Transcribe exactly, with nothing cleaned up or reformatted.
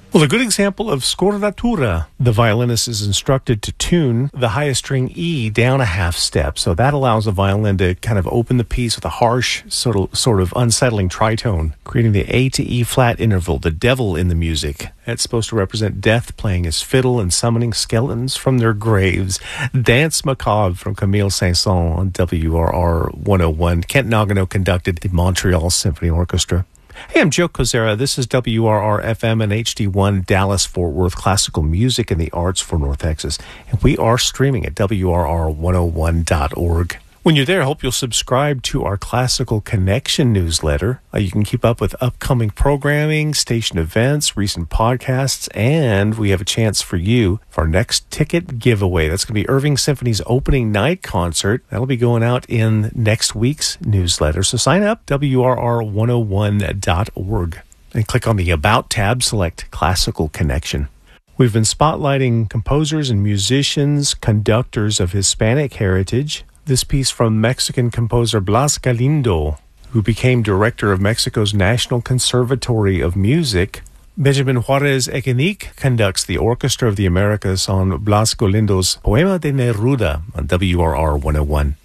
Well, a good example of scordatura. The violinist is instructed to tune the highest string E down a half step. So that allows the violin to kind of open the piece with a harsh, sort of, sort of unsettling tritone, creating the A to E flat interval, the devil in the music. That's supposed to represent death playing his fiddle and summoning skeletons from their graves. Dance Macabre from Camille Saint-Saëns on W R R one oh one. Kent Nagano conducted the Montreal Symphony Orchestra. Hey, I'm Joe Kozera. This is W R R F M and H D one Dallas-Fort Worth Classical Music and the Arts for North Texas. And we are streaming at W R R one oh one dot org. When you're there, I hope you'll subscribe to our Classical Connection newsletter. Uh, you can keep up with upcoming programming, station events, recent podcasts, and we have a chance for you for our next ticket giveaway. That's going to be Irving Symphony's opening night concert. That'll be going out in next week's newsletter. So sign up, W R R one oh one dot org, and click on the About tab, select Classical Connection. We've been spotlighting composers and musicians, conductors of Hispanic heritage. This piece from Mexican composer Blas Galindo, who became director of Mexico's National Conservatory of Music. Benjamin Juarez Echenique conducts the Orchestra of the Americas on Blas Galindo's Poema de Neruda on W R R one oh one.